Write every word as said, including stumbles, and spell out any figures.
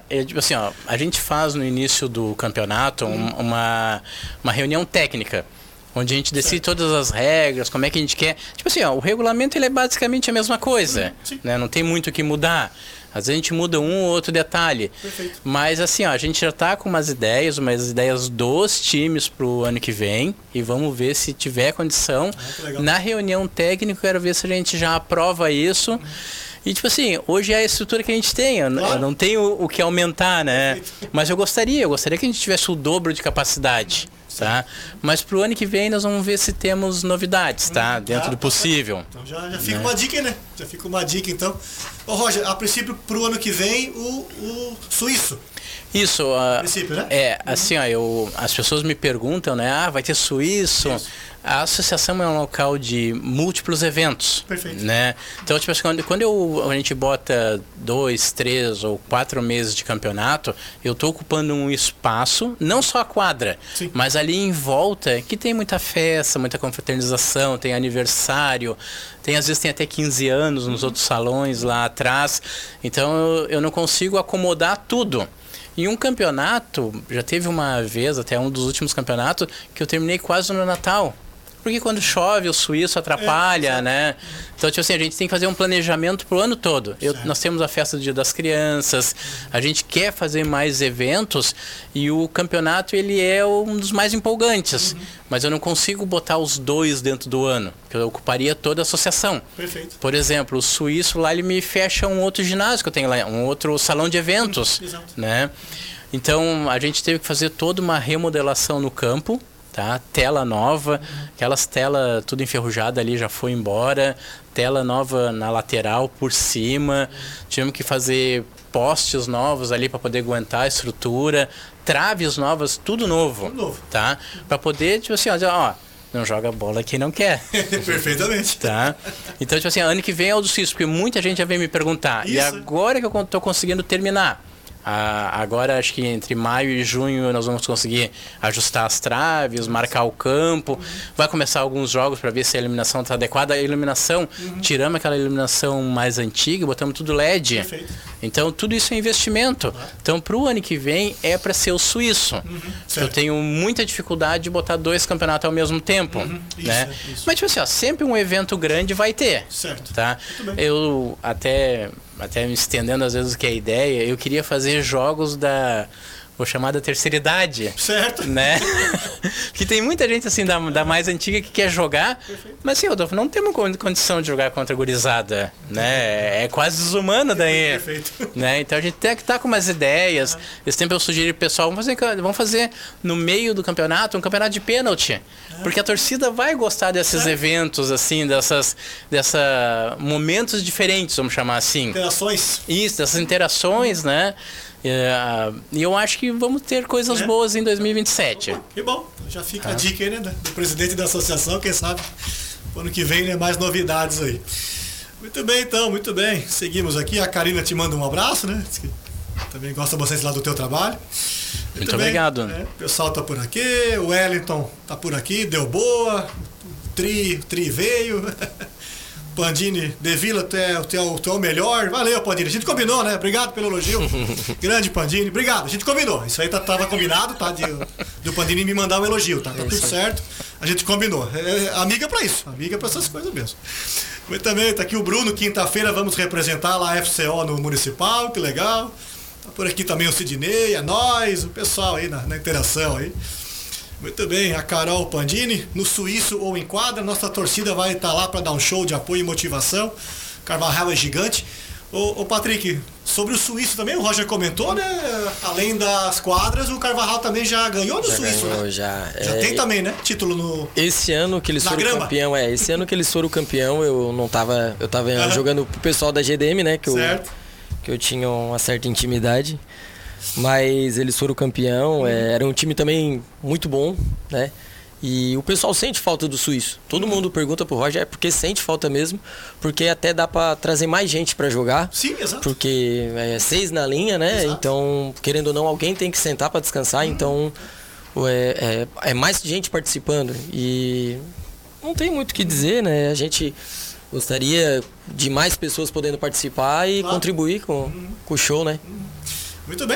é tipo assim, ó, a gente faz no início do campeonato um, uma, uma reunião técnica, onde a gente decide certo. Todas as regras, como é que a gente quer. Tipo assim, ó, o regulamento ele é basicamente a mesma coisa, uhum, né? Não tem muito o que mudar. Às vezes a gente muda um ou outro detalhe. Perfeito. Mas assim, ó, a gente já está com umas ideias, umas ideias dos times para o ano que vem. E vamos ver se tiver condição. Ah, na reunião técnica, eu quero ver se a gente já aprova isso. Uhum. E tipo assim, hoje é a estrutura que a gente tem. Eu, claro. eu não tenho o que aumentar, né? Perfeito. Mas eu gostaria, eu gostaria que a gente tivesse o dobro de capacidade. Tá? Mas pro ano que vem nós vamos ver se temos novidades, tá? Dentro ah, do possível. Então já, já fica né? uma dica, né? Já fica uma dica, então. Ô, Roger, a princípio pro ano que vem o, o suíço. Isso, uh, princípio, né? é, assim, ó, eu, as pessoas me perguntam, né? Ah, vai ter suíço? Isso. A associação é um local de múltiplos eventos. Perfeito. Né? Então, tipo assim, quando, quando eu, a gente bota dois, três ou quatro meses de campeonato, eu estou ocupando um espaço, não só a quadra, sim, mas ali em volta, que tem muita festa, muita confraternização, tem aniversário, tem, às vezes tem até quinze anos nos uhum. outros salões lá atrás. Então, eu, eu não consigo acomodar tudo. Em um campeonato, já teve uma vez, até um dos últimos campeonatos, que eu terminei quase no Natal. Porque quando chove, o suíço atrapalha, é, né? Então, tipo assim, a gente tem que fazer um planejamento pro ano todo. Eu, nós temos a festa do Dia das Crianças, a gente quer fazer mais eventos e o campeonato, ele é um dos mais empolgantes. Uhum. Mas eu não consigo botar os dois dentro do ano, porque eu ocuparia toda a associação. Perfeito. Por exemplo, o suíço lá, ele me fecha um outro ginásio que eu tenho lá, um outro salão de eventos, uhum. né? Então, a gente teve que fazer toda uma remodelação no campo. Tá? Tela nova, uhum. aquelas telas tudo enferrujada ali já foi embora, tela nova na lateral, por cima, uhum. tivemos que fazer postes novos ali para poder aguentar a estrutura, traves novas, tudo novo, tudo novo. Tá? Para poder, tipo assim, ó, não joga bola quem não quer. Perfeitamente. Tá? Então, tipo assim, ano que vem é o do suíço, porque muita gente já vem me perguntar, isso. E agora que eu estou conseguindo terminar, Ah, agora acho que entre maio e junho nós vamos conseguir ajustar as traves, marcar o campo, uhum. vai começar alguns jogos para ver se a iluminação está adequada. A iluminação, uhum. tiramos aquela iluminação mais antiga e botamos tudo L E D. Perfeito. Então tudo isso é investimento. Ah. Então para o ano que vem é para ser o suíço. Uhum. Eu tenho muita dificuldade de botar dois campeonatos ao mesmo tempo. Uhum. Né? Isso, isso. Mas tipo assim, ó, sempre um evento grande vai ter. Certo. Tá? Eu até... até me estendendo às vezes o que é a ideia, eu queria fazer jogos da, vou chamar da terceira idade. Certo. Né? Que tem muita gente assim da, da mais antiga que quer jogar, perfeito. Mas assim, Rodolfo, não temos condição de jogar contra a gurizada, né? É quase desumano daí. Perfeito. Né? Então a gente tem que estar com umas ideias. Ah. Esse tempo eu sugeri pro pessoal, vamos fazer, vamos fazer no meio do campeonato um campeonato de pênalti. Ah. Porque a torcida vai gostar desses é. eventos, assim, dessas, dessa momentos diferentes, vamos chamar assim. Interações. Isso, dessas interações, né? E eu acho que vamos ter coisas é. boas em dois mil e vinte e sete. Opa, que bom. Já fica ah. a dica aí, né? Do presidente da associação, quem sabe ano que vem, né? Mais novidades aí. Muito bem, então, muito bem. Seguimos aqui. A Karina te manda um abraço, né? Também gosta bastante lá do teu trabalho. Muito, muito obrigado. Né? O pessoal tá por aqui. O Wellington tá por aqui. Deu boa. O Tri, Tri veio. Pandini, De Vila, tu é, tu, é o, tu é o melhor. Valeu, Pandini. A gente combinou, né? Obrigado pelo elogio. Grande Pandini. Obrigado. A gente combinou. Isso aí tá, tava combinado, tá? De, do Pandini me mandar um elogio, tá? Tá tudo certo. A gente combinou. É, é, amiga pra isso. Amiga pra essas coisas mesmo. Muito também, tá aqui o Bruno. Quinta-feira vamos representar lá a F C O no Municipal. Que legal. Tá por aqui também o Sidney, é nós, o pessoal aí na, na interação aí. Muito bem, a Carol Pandini, no suíço ou em quadra, nossa torcida vai estar lá para dar um show de apoio e motivação. Carvalhal é gigante. Ô, ô Patrick, sobre o suíço também, o Roger comentou, né? Além das quadras, o Carvalhal também já ganhou no já suíço, ganhou, né? Já, já é, tem também, né? Título no... Esse ano que eles foram grama. campeão, é, esse ano que eles foram campeão, eu não tava, eu tava uhum. jogando pro pessoal da G D M, né? Que certo. Eu, que eu tinha uma certa intimidade. Mas eles foram campeão, é, era um time também muito bom, né? E o pessoal sente falta do suíço. Todo uhum. mundo pergunta pro Roger, é porque sente falta mesmo, porque até dá pra trazer mais gente pra jogar. Sim, exato. Porque é seis na linha, né? Exato. Então, querendo ou não, alguém tem que sentar pra descansar, uhum. então é, é, é mais gente participando. E não tem muito o que dizer, né? A gente gostaria de mais pessoas podendo participar e claro. contribuir com, uhum. com o show, né? Muito bem.